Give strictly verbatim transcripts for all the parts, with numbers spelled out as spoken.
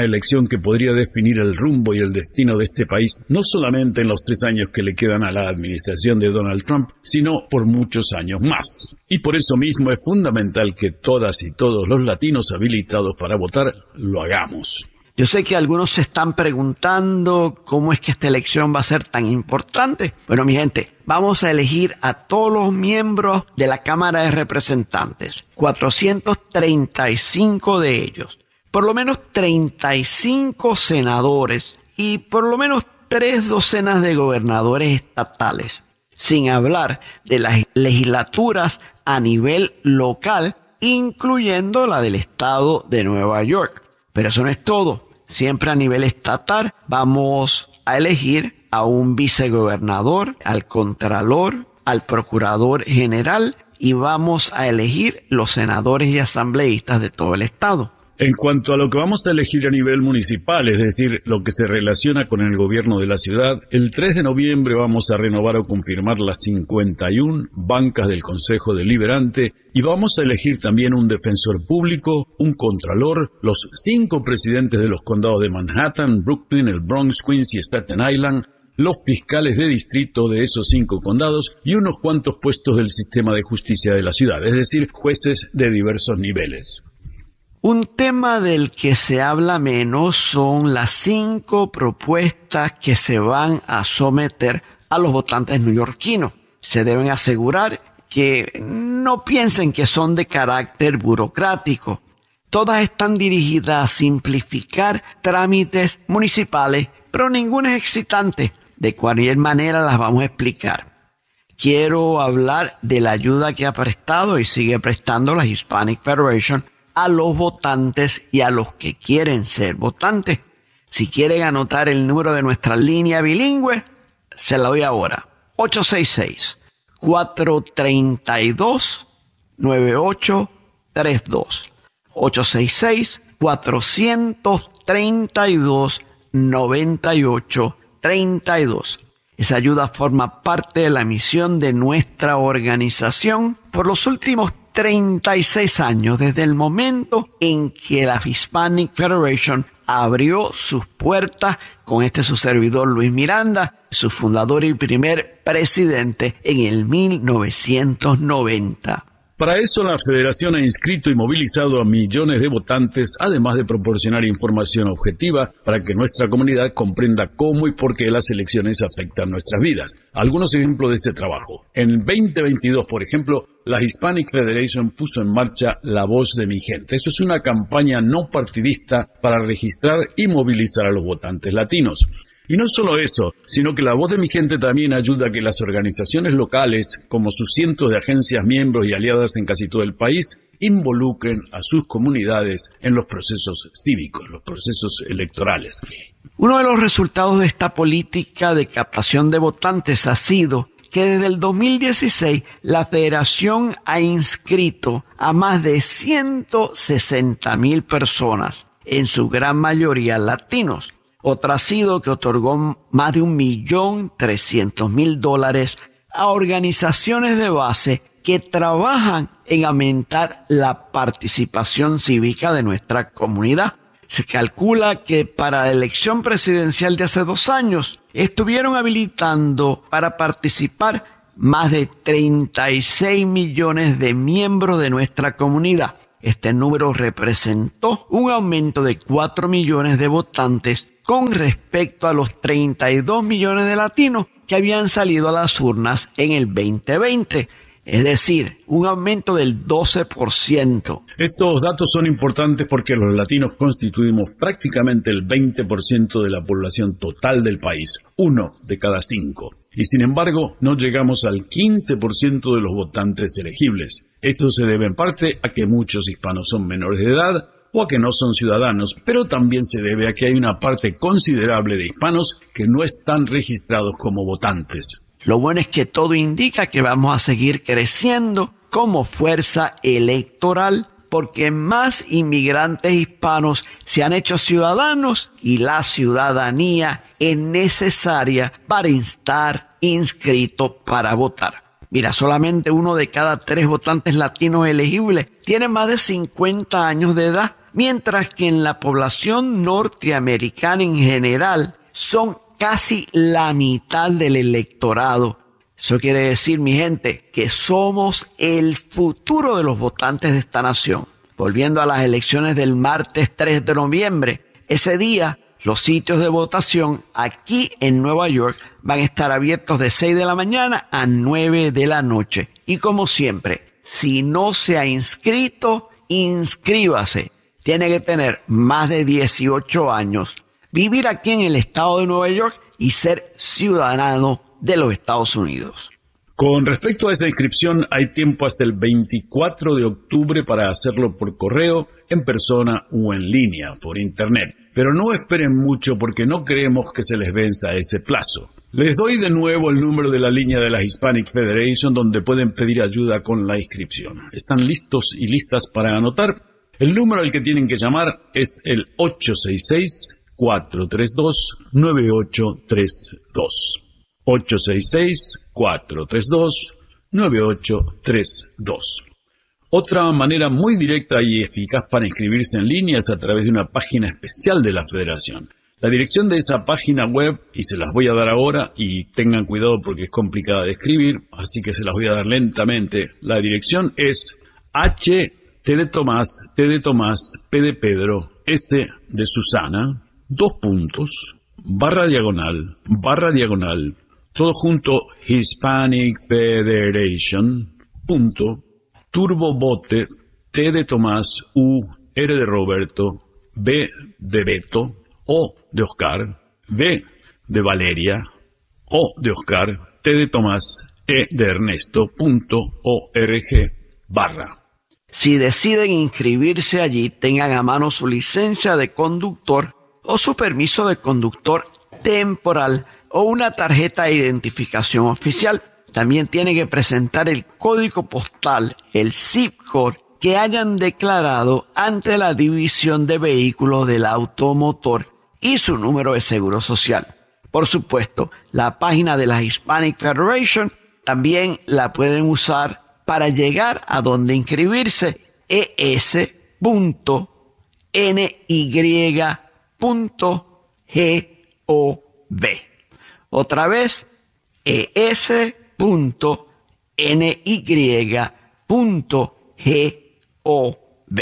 una elección que podría definir el rumbo y el destino de este país, no solamente en los tres años que le quedan a la administración de Donald Trump, sino por muchos años más. Y por eso mismo es fundamental que todas y todos los latinos habilitados para votar lo hagamos. Yo sé que algunos se están preguntando cómo es que esta elección va a ser tan importante. Bueno, mi gente, vamos a elegir a todos los miembros de la Cámara de Representantes, cuatrocientos treinta y cinco de ellos, por lo menos treinta y cinco senadores y por lo menos tres docenas de gobernadores estatales, sin hablar de las legislaturas a nivel local, incluyendo la del estado de Nueva York. Pero eso no es todo. Siempre a nivel estatal vamos a elegir a un vicegobernador, al contralor, al procurador general y vamos a elegir los senadores y asambleístas de todo el estado. En cuanto a lo que vamos a elegir a nivel municipal, es decir, lo que se relaciona con el gobierno de la ciudad, el tres de noviembre vamos a renovar o confirmar las cincuenta y una bancas del Consejo Deliberante y vamos a elegir también un defensor público, un contralor, los cinco presidentes de los condados de Manhattan, Brooklyn, el Bronx, Queens y Staten Island, los fiscales de distrito de esos cinco condados y unos cuantos puestos del sistema de justicia de la ciudad, es decir, jueces de diversos niveles. Un tema del que se habla menos son las cinco propuestas que se van a someter a los votantes neoyorquinos. Se deben asegurar que no piensen que son de carácter burocrático. Todas están dirigidas a simplificar trámites municipales, pero ninguna es excitante. De cualquier manera las vamos a explicar. Quiero hablar de la ayuda que ha prestado y sigue prestando la Hispanic Federation a los votantes y a los que quieren ser votantes. Si quieren anotar el número de nuestra línea bilingüe, se la doy ahora. ocho seis seis, cuatro tres dos, nueve ocho tres dos. ocho seis seis, cuatro tres dos, nueve ocho tres dos. Esa ayuda forma parte de la misión de nuestra organización por los últimos treinta y seis años, desde el momento en que la Hispanic Federation abrió sus puertas con este su servidor Luis Miranda, su fundador y primer presidente en el mil novecientos noventa. Para eso la Federación ha inscrito y movilizado a millones de votantes, además de proporcionar información objetiva para que nuestra comunidad comprenda cómo y por qué las elecciones afectan nuestras vidas. Algunos ejemplos de ese trabajo. En veinte veintidós, por ejemplo, la Hispanic Federation puso en marcha La Voz de mi Gente. Eso es una campaña no partidista para registrar y movilizar a los votantes latinos. Y no solo eso, sino que La Voz de mi Gente también ayuda a que las organizaciones locales, como sus cientos de agencias miembros y aliadas en casi todo el país, involucren a sus comunidades en los procesos cívicos, los procesos electorales. Uno de los resultados de esta política de captación de votantes ha sido que desde el dos mil dieciséis la Federación ha inscrito a más de ciento sesenta mil personas, en su gran mayoría latinos. Otra ha sido que otorgó más de un millón trescientos mil dólares a organizaciones de base que trabajan en aumentar la participación cívica de nuestra comunidad. Se calcula que para la elección presidencial de hace dos años estuvieron habilitando para participar más de treinta y seis millones de miembros de nuestra comunidad. Este número representó un aumento de cuatro millones de votantes con respecto a los treinta y dos millones de latinos que habían salido a las urnas en el veinte veinte. Es decir, un aumento del doce por ciento. Estos datos son importantes porque los latinos constituimos prácticamente el veinte por ciento de la población total del país, uno de cada cinco. Y sin embargo, no llegamos al quince por ciento de los votantes elegibles. Esto se debe en parte a que muchos hispanos son menores de edad o a que no son ciudadanos, pero también se debe a que hay una parte considerable de hispanos que no están registrados como votantes. Lo bueno es que todo indica que vamos a seguir creciendo como fuerza electoral porque más inmigrantes hispanos se han hecho ciudadanos y la ciudadanía es necesaria para estar inscrito para votar. Mira, solamente uno de cada tres votantes latinos elegibles tiene más de cincuenta años de edad, mientras que en la población norteamericana en general son casi la mitad del electorado. Eso quiere decir, mi gente, que somos el futuro de los votantes de esta nación. Volviendo a las elecciones del martes tres de noviembre, ese día los sitios de votación aquí en Nueva York van a estar abiertos de seis de la mañana a nueve de la noche. Y como siempre, si no se ha inscrito, inscríbase. Tiene que tener más de dieciocho años, vivir aquí en el estado de Nueva York y ser ciudadano de los Estados Unidos. Con respecto a esa inscripción, hay tiempo hasta el veinticuatro de octubre para hacerlo por correo, en persona o en línea, por internet. Pero no esperen mucho porque no queremos que se les venza ese plazo. Les doy de nuevo el número de la línea de la Hispanic Federation donde pueden pedir ayuda con la inscripción. ¿Están listos y listas para anotar? El número al que tienen que llamar es el ocho seis seis, cuatro tres dos, nueve ocho tres dos. ocho seis seis, cuatro tres dos, nueve ocho tres dos. Otra manera muy directa y eficaz para inscribirse en línea es a través de una página especial de la Federación. La dirección de esa página web, y se las voy a dar ahora, y tengan cuidado porque es complicada de escribir, así que se las voy a dar lentamente. La dirección es H, T de Tomás, T de Tomás, P de Pedro, S de Susana, dos puntos, barra diagonal, barra diagonal, todo junto, Hispanic Federation, punto, turbobote, T de Tomás, U, R de Roberto, B de Beto, O de Oscar, V de Valeria, O de Oscar, T de Tomás, E de Ernesto, punto, org, barra. Si deciden inscribirse allí, tengan a mano su licencia de conductor o su permiso de conductor temporal o una tarjeta de identificación oficial. También tienen que presentar el código postal, el zip code, que hayan declarado ante la División de Vehículos del Automotor y su número de seguro social. Por supuesto, la página de la Hispanic Federation también la pueden usar para llegar a donde inscribirse, e s punto n y punto gov. Otra vez, e s punto n y punto gov.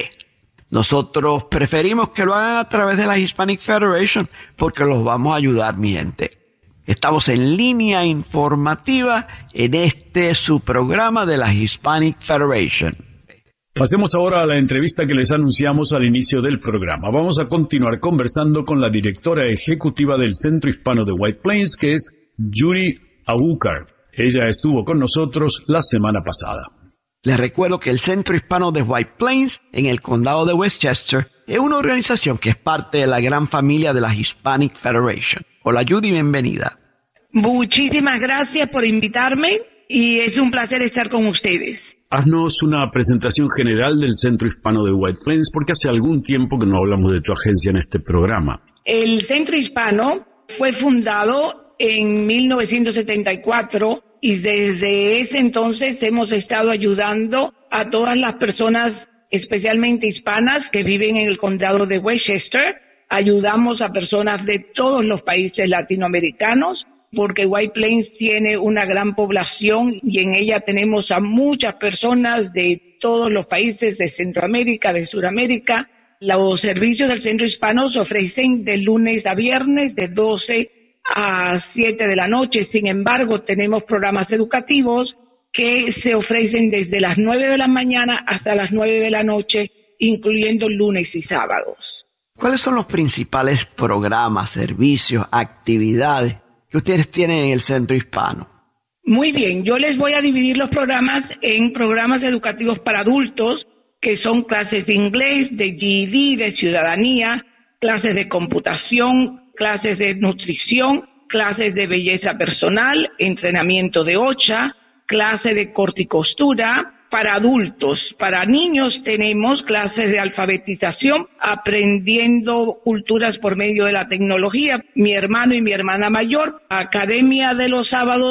Nosotros preferimos que lo hagan a través de la Hispanic Federation porque los vamos a ayudar, mi gente. Estamos en línea informativa en este su programa de la Hispanic Federation. Pasemos ahora a la entrevista que les anunciamos al inicio del programa. Vamos a continuar conversando con la directora ejecutiva del Centro Hispano de White Plains, que es Judy Abukar. Ella estuvo con nosotros la semana pasada. Les recuerdo que el Centro Hispano de White Plains, en el condado de Westchester, es una organización que es parte de la gran familia de la Hispanic Federation. Hola Judy, bienvenida. Muchísimas gracias por invitarme y es un placer estar con ustedes. Haznos una presentación general del Centro Hispano de White Plains, porque hace algún tiempo que no hablamos de tu agencia en este programa. El Centro Hispano fue fundado en mil novecientos setenta y cuatro y desde ese entonces hemos estado ayudando a todas las personas, especialmente hispanas, que viven en el condado de Westchester. Ayudamos a personas de todos los países latinoamericanos, porque White Plains tiene una gran población y en ella tenemos a muchas personas de todos los países de Centroamérica, de Sudamérica. Los servicios del Centro Hispano se ofrecen de lunes a viernes de doce a siete de la noche. Sin embargo, tenemos programas educativos que se ofrecen desde las nueve de la mañana hasta las nueve de la noche, incluyendo lunes y sábados. ¿Cuáles son los principales programas, servicios, actividades que ustedes tienen en el Centro Hispano? Muy bien, yo les voy a dividir los programas en programas educativos para adultos, que son clases de inglés, de G E D, de ciudadanía, clases de computación, clases de nutrición, clases de belleza personal, entrenamiento de OCHA, clase de corte y costura. Para adultos, para niños tenemos clases de alfabetización, aprendiendo culturas por medio de la tecnología. Mi hermano y mi hermana mayor, academia de los sábados,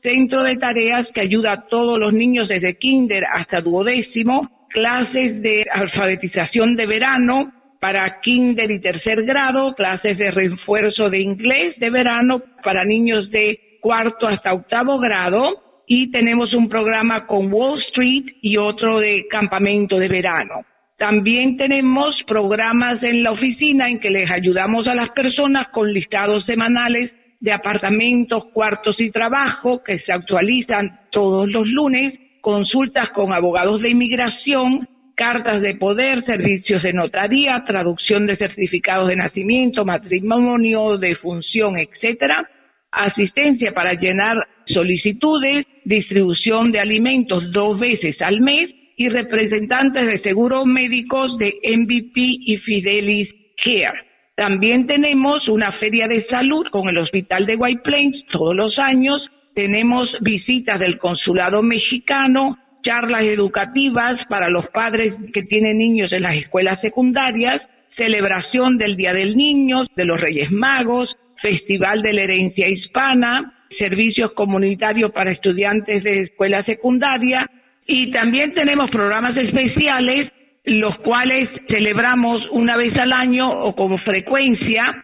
centro de tareas que ayuda a todos los niños desde kinder hasta duodécimo, clases de alfabetización de verano para kinder y tercer grado, clases de refuerzo de inglés de verano para niños de cuarto hasta octavo grado, y tenemos un programa con Wall Street y otro de campamento de verano. También tenemos programas en la oficina en que les ayudamos a las personas con listados semanales de apartamentos, cuartos y trabajo que se actualizan todos los lunes, consultas con abogados de inmigración, cartas de poder, servicios de notaría, traducción de certificados de nacimiento, matrimonio, defunción, etcétera, asistencia para llenar solicitudes, distribución de alimentos dos veces al mes y representantes de seguros médicos de M V P y Fidelis Care. También tenemos una feria de salud con el Hospital de White Plains todos los años. Tenemos visitas del consulado mexicano, charlas educativas para los padres que tienen niños en las escuelas secundarias, celebración del Día del Niño, de los Reyes Magos, Festival de la Herencia Hispana, servicios comunitarios para estudiantes de escuela secundaria, y también tenemos programas especiales, los cuales celebramos una vez al año o con frecuencia,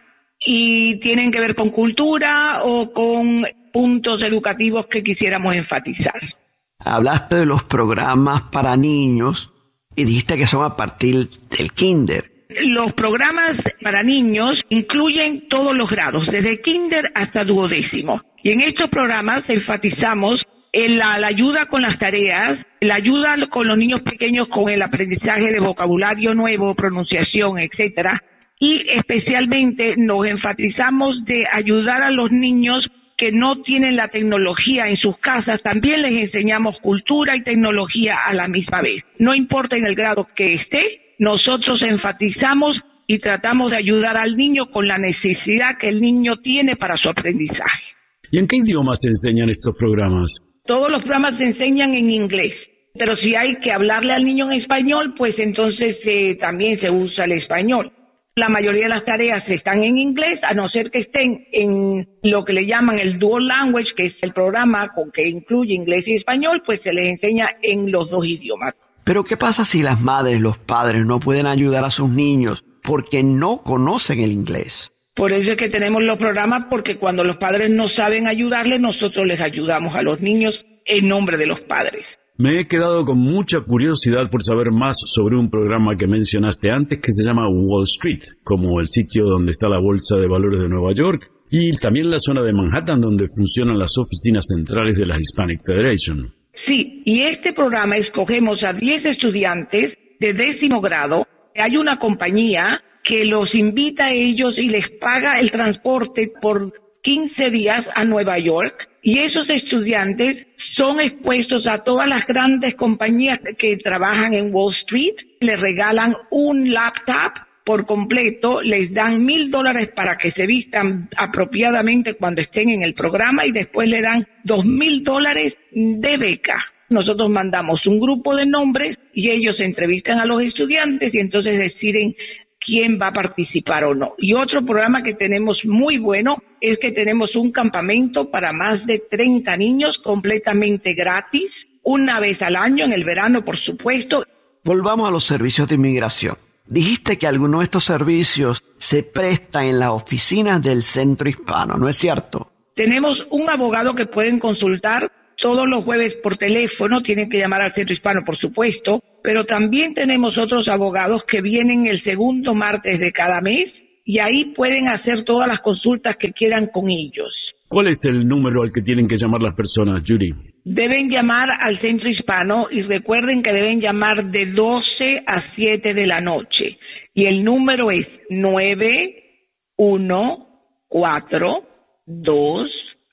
y tienen que ver con cultura o con puntos educativos que quisiéramos enfatizar. Hablaste de los programas para niños y dijiste que son a partir del kinder. Los programas para niños incluyen todos los grados, desde kinder hasta duodécimo. Y en estos programas enfatizamos en la, la ayuda con las tareas, la ayuda con los niños pequeños con el aprendizaje de vocabulario nuevo, pronunciación, etcétera. Y especialmente nos enfatizamos de ayudar a los niños que no tienen la tecnología en sus casas. También les enseñamos cultura y tecnología a la misma vez. No importa en el grado que esté, nosotros enfatizamos y tratamos de ayudar al niño con la necesidad que el niño tiene para su aprendizaje. ¿Y en qué idiomas se enseñan estos programas? Todos los programas se enseñan en inglés, pero si hay que hablarle al niño en español, pues entonces eh, también se usa el español. La mayoría de las tareas están en inglés, a no ser que estén en lo que le llaman el Dual Language, que es el programa con que incluye inglés y español, pues se les enseña en los dos idiomas. Pero ¿qué pasa si las madres, los padres no pueden ayudar a sus niños porque no conocen el inglés? Por eso es que tenemos los programas, porque cuando los padres no saben ayudarles, nosotros les ayudamos a los niños en nombre de los padres. Me he quedado con mucha curiosidad por saber más sobre un programa que mencionaste antes que se llama Wall Street, como el sitio donde está la Bolsa de Valores de Nueva York, y también la zona de Manhattan donde funcionan las oficinas centrales de la Hispanic Federation. Sí, y este programa escogemos a diez estudiantes de décimo grado. Hay una compañía que los invita a ellos y les paga el transporte por quince días a Nueva York, y esos estudiantes son expuestos a todas las grandes compañías que trabajan en Wall Street, les regalan un laptop por completo, les dan mil dólares para que se vistan apropiadamente cuando estén en el programa y después le dan dos mil dólares de beca. Nosotros mandamos un grupo de nombres y ellos entrevistan a los estudiantes y entonces deciden quién va a participar o no. Y otro programa que tenemos muy bueno es que tenemos un campamento para más de treinta niños completamente gratis, una vez al año, en el verano, por supuesto. Volvamos a los servicios de inmigración. Dijiste que algunos de estos servicios se prestan en las oficinas del Centro Hispano, ¿no es cierto? Tenemos un abogado que pueden consultar todos los jueves por teléfono, tienen que llamar al Centro Hispano, por supuesto, pero también tenemos otros abogados que vienen el segundo martes de cada mes y ahí pueden hacer todas las consultas que quieran con ellos. ¿Cuál es el número al que tienen que llamar las personas, Judy? Deben llamar al Centro Hispano y recuerden que deben llamar de doce a siete de la noche. Y el número es nueve uno cuatro dos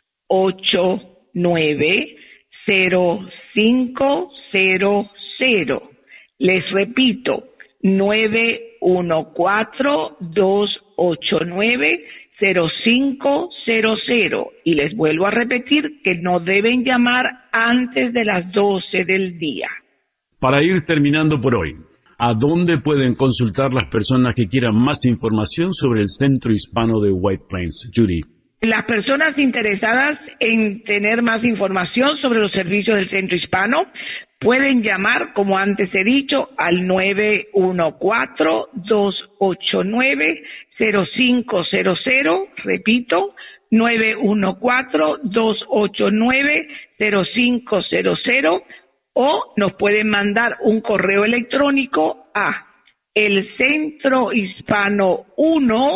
ocho nueve cero cinco cero cero. Les repito, nueve uno cuatro dos ocho nueve cero cinco cero cero. Y les vuelvo a repetir que no deben llamar antes de las doce del día. Para ir terminando por hoy, ¿a dónde pueden consultar las personas que quieran más información sobre el Centro Hispano de White Plains, Judy? Las personas interesadas en tener más información sobre los servicios del Centro Hispano pueden llamar, como antes he dicho, al nueve uno cuatro, dos ocho nueve, cero cinco cero cero. Repito, nueve uno cuatro, dos ocho nueve, cero cinco cero cero. O nos pueden mandar un correo electrónico a el centro hispano uno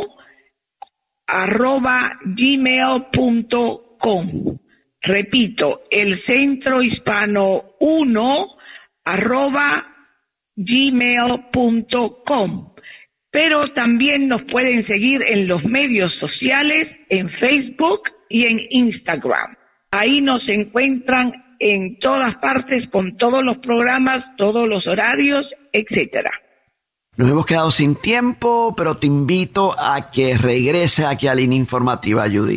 arroba gmail punto com. Repito, el centro hispano uno arroba gmail punto com. Pero también nos pueden seguir en los medios sociales, en Facebook y en Instagram. Ahí nos encuentran en todas partes con todos los programas, todos los horarios, etcétera. Nos hemos quedado sin tiempo, pero te invito a que regrese aquí a Línea Informativa, Judy.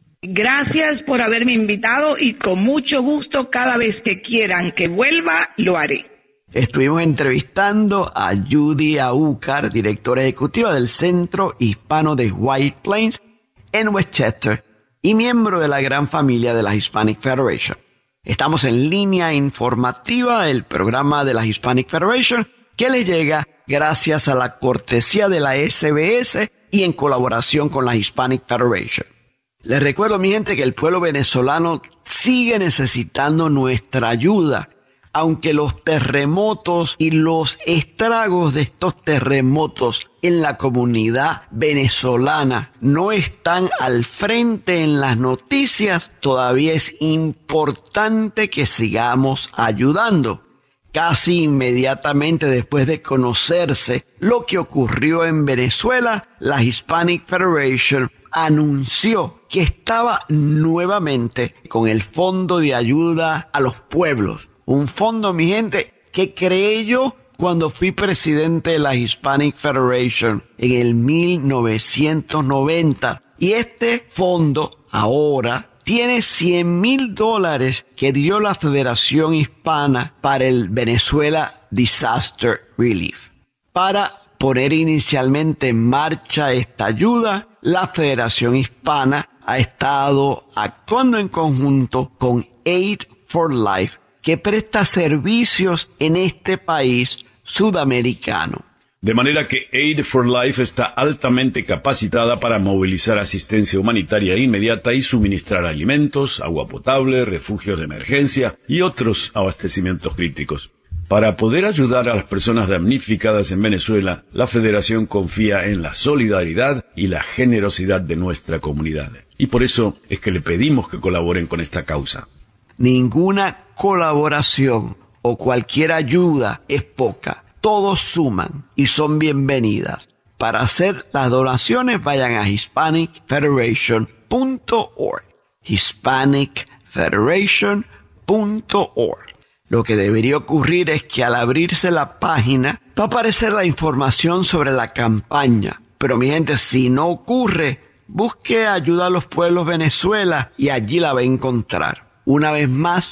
Gracias por haberme invitado y con mucho gusto cada vez que quieran que vuelva, lo haré. Estuvimos entrevistando a Judy Aúcar, directora ejecutiva del Centro Hispano de White Plains en Westchester y miembro de la gran familia de la Hispanic Federation. Estamos en Línea Informativa, el programa de la Hispanic Federation, que les llega gracias a la cortesía de la S B S y en colaboración con la Hispanic Federation. Les recuerdo, mi gente, que el pueblo venezolano sigue necesitando nuestra ayuda, aunque los terremotos y los estragos de estos terremotos en la comunidad venezolana no están al frente en las noticias, todavía es importante que sigamos ayudando. Casi inmediatamente después de conocerse lo que ocurrió en Venezuela, la Hispanic Federation anunció que estaba nuevamente con el Fondo de Ayuda a los Pueblos. Un fondo, mi gente, que creé yo cuando fui presidente de la Hispanic Federation en el mil novecientos noventa. Y este fondo ahora tiene cien mil dólares que dio la Federación Hispana para el Venezuela Disaster Relief. Para poner inicialmente en marcha esta ayuda, la Federación Hispana ha estado actuando en conjunto con Aid for Life, que presta servicios en este país sudamericano. De manera que Aid for Life está altamente capacitada para movilizar asistencia humanitaria inmediata y suministrar alimentos, agua potable, refugios de emergencia y otros abastecimientos críticos. Para poder ayudar a las personas damnificadas en Venezuela, la Federación confía en la solidaridad y la generosidad de nuestra comunidad. Y por eso es que le pedimos que colaboren con esta causa. Ninguna colaboración o cualquier ayuda es poca. Todos suman y son bienvenidas. Para hacer las donaciones vayan a hispanic federation punto org. hispanic federation punto org. Lo que debería ocurrir es que al abrirse la página va a aparecer la información sobre la campaña. Pero mi gente, si no ocurre, busque ayuda a los pueblos Venezuela y allí la va a encontrar. Una vez más,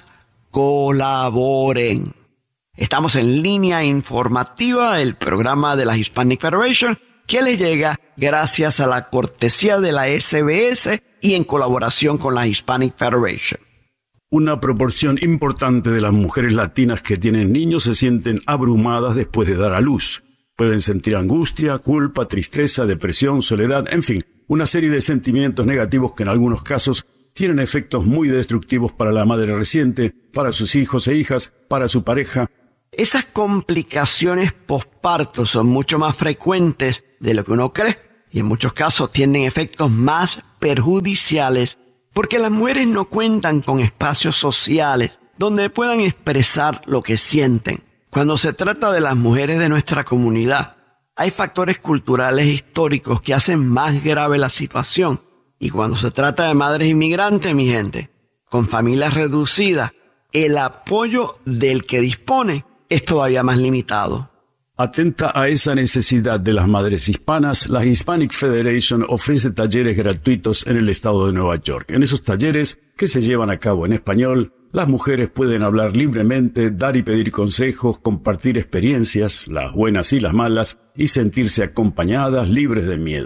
colaboren. Estamos en Línea Informativa, el programa de la Hispanic Federation, que les llega gracias a la cortesía de la S B S y en colaboración con la Hispanic Federation. Una proporción importante de las mujeres latinas que tienen niños se sienten abrumadas después de dar a luz. Pueden sentir angustia, culpa, tristeza, depresión, soledad, en fin, una serie de sentimientos negativos que en algunos casos tienen efectos muy destructivos para la madre reciente, para sus hijos e hijas, para su pareja. Esas complicaciones posparto son mucho más frecuentes de lo que uno cree y en muchos casos tienen efectos más perjudiciales porque las mujeres no cuentan con espacios sociales donde puedan expresar lo que sienten. Cuando se trata de las mujeres de nuestra comunidad, hay factores culturales e históricos que hacen más grave la situación. Y cuando se trata de madres inmigrantes, mi gente, con familias reducidas, el apoyo del que dispone es todavía más limitado. Atenta a esa necesidad de las madres hispanas, la Hispanic Federation ofrece talleres gratuitos en el estado de Nueva York. En esos talleres, que se llevan a cabo en español, las mujeres pueden hablar libremente, dar y pedir consejos, compartir experiencias, las buenas y las malas, y sentirse acompañadas, libres de miedo.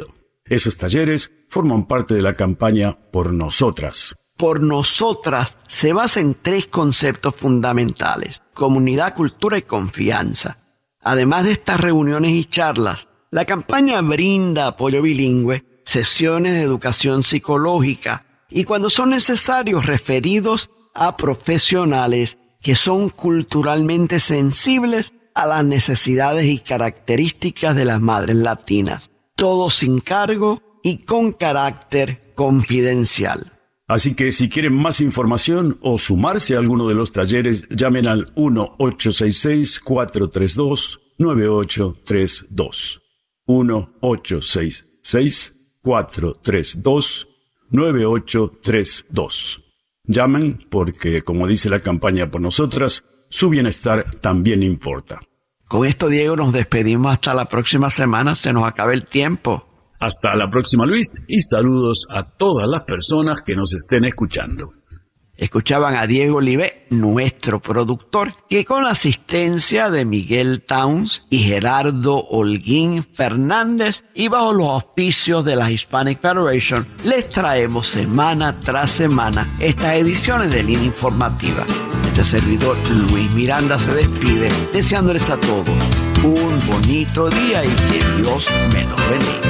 Esos talleres forman parte de la campaña Por Nosotras. Por Nosotras se basa en tres conceptos fundamentales: comunidad, cultura y confianza. Además de estas reuniones y charlas, la campaña brinda apoyo bilingüe, sesiones de educación psicológica y, cuando son necesarios, referidos a profesionales que son culturalmente sensibles a las necesidades y características de las madres latinas. Todo sin cargo y con carácter confidencial. Así que si quieren más información o sumarse a alguno de los talleres, llamen al uno ocho seis seis, cuatro tres dos, nueve ocho tres dos. uno ocho seis seis, cuatro tres dos, nueve ocho tres dos. Llamen porque, como dice la campaña Por Nosotras, su bienestar también importa. Con esto, Diego, nos despedimos hasta la próxima semana. Se nos acaba el tiempo. Hasta la próxima, Luis, y saludos a todas las personas que nos estén escuchando. Escuchaban a Diego Olivé, nuestro productor, que con la asistencia de Miguel Towns y Gerardo Holguín Fernández y bajo los auspicios de la Hispanic Federation, les traemos semana tras semana estas ediciones de Línea Informativa. Este servidor Luis Miranda se despide deseándoles a todos un bonito día y que Dios me los bendiga.